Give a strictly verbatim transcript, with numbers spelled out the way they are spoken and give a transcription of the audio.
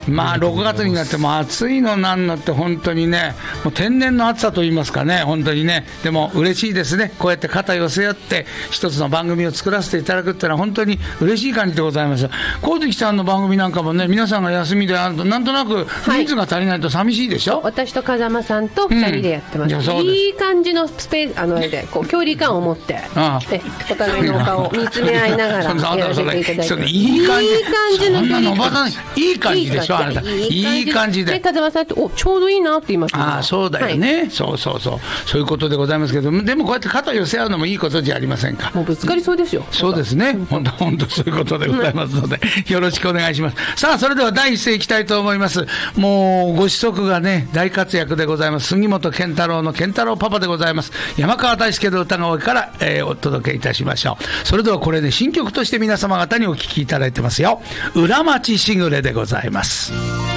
まあろくがつになっても暑いのなんのって本当にね、もう天然の暑さと言いますかね、本当にね。でも嬉しいですね、こうやって肩寄せ合って一つの番組を作らせていただくっていうのは本当に嬉しい感じでございます。光月さんの番組なんかもね、皆さんが休みであるとなんとなく人数が足りないと寂しいでしょ、はい、 私と風間さんとふたりでやってます、うん、い, やいい感じのスペース、あのでこう距離感を持ってああお互いのお顔を見つめ合いながらやらせていただいてます。いい感じの距離感、いい感じでしょ、あなたいい感じで、 風間さんっておちょうどいいなって言います、ね、 ああそうだよね、はい、そうそうそうそういうことでございますけど、でもこうやって肩を寄せ合うのもいいことじゃありませんか。 もうぶつかりそうですよ。 そうですね、本当本当そういうことでございますので、よろしくお願いします。さあそれでは第一声いきたいと思います。もうご子息がね大活躍でございます。杉本健太郎の健太郎パパでございます。山川大輔の歌声から、えー、お届けいたしましょう。それではこれね新曲として皆様方にお聴きいただいてますよ。裏町しぐれでございます。